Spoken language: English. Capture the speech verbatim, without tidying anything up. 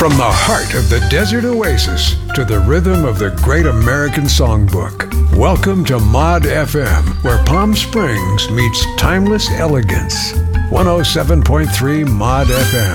From the heart of the desert oasis to the rhythm of the great American songbook, welcome to Mod F M, where Palm Springs meets timeless elegance. one oh seven point three Mod F M.